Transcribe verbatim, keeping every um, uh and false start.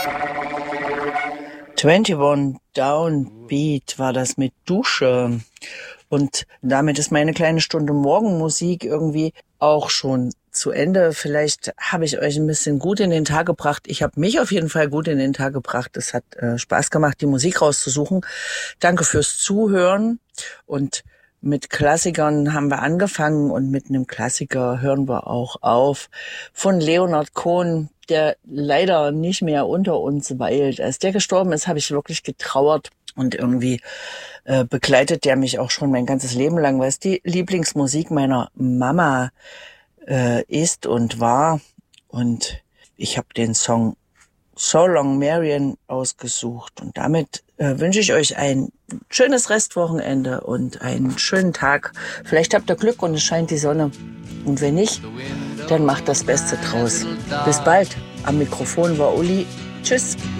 einundzwanzig Downbeat war das mit Dusche. Und damit ist meine kleine Stunde Morgenmusik irgendwie auch schon zu Ende. Vielleicht habe ich euch ein bisschen gut in den Tag gebracht. Ich habe mich auf jeden Fall gut in den Tag gebracht. Es hat äh, Spaß gemacht, die Musik rauszusuchen. Danke fürs Zuhören. Und mit Klassikern haben wir angefangen und mit einem Klassiker hören wir auch auf. Von Leonard Cohen, der leider nicht mehr unter uns weilt. Als der gestorben ist, habe ich wirklich getrauert. Und irgendwie äh, begleitet der mich auch schon mein ganzes Leben lang, weil es die Lieblingsmusik meiner Mama äh, ist und war. Und ich habe den Song So Long Marian ausgesucht. Und damit äh, wünsche ich euch ein schönes Restwochenende und einen schönen Tag. Vielleicht habt ihr Glück und es scheint die Sonne. Und wenn nicht, dann macht das Beste draus. Bis bald. Am Mikrofon war Uli. Tschüss.